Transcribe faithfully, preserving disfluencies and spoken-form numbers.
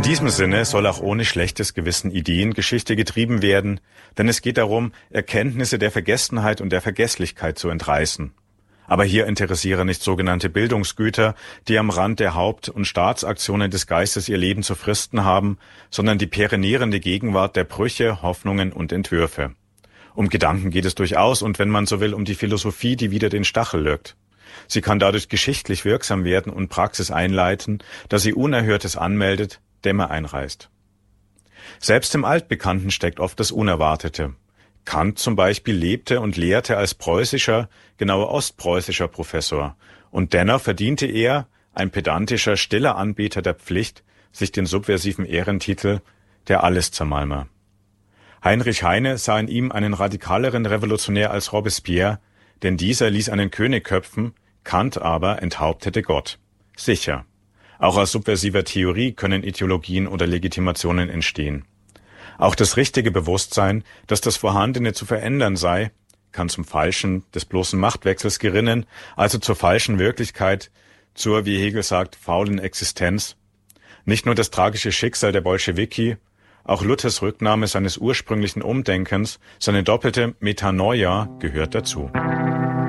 diesem Sinne soll auch ohne schlechtes Gewissen Ideengeschichte getrieben werden, denn es geht darum, Erkenntnisse der Vergessenheit und der Vergesslichkeit zu entreißen. Aber hier interessieren nicht sogenannte Bildungsgüter, die am Rand der Haupt- und Staatsaktionen des Geistes ihr Leben zu fristen haben, sondern die perenierende Gegenwart der Brüche, Hoffnungen und Entwürfe. Um Gedanken geht es durchaus und, wenn man so will, um die Philosophie, die wieder den Stachel lückt. Sie kann dadurch geschichtlich wirksam werden und Praxis einleiten, da sie Unerhörtes anmeldet, Dämme einreißt. Selbst im Altbekannten steckt oft das Unerwartete. Kant zum Beispiel lebte und lehrte als preußischer, genauer ostpreußischer Professor, und dennoch verdiente er, ein pedantischer, stiller Anbeter der Pflicht, sich den subversiven Ehrentitel der Alleszermalmer. Heinrich Heine sah in ihm einen radikaleren Revolutionär als Robespierre, denn dieser ließ einen König köpfen, Kant aber enthauptete Gott. Sicher. Auch aus subversiver Theorie können Ideologien oder Legitimationen entstehen. Auch das richtige Bewusstsein, dass das Vorhandene zu verändern sei, kann zum Falschen des bloßen Machtwechsels gerinnen, also zur falschen Wirklichkeit, zur, wie Hegel sagt, faulen Existenz. Nicht nur das tragische Schicksal der Bolschewiki, auch Luthers Rücknahme seines ursprünglichen Umdenkens, seine doppelte Metanoia gehört dazu.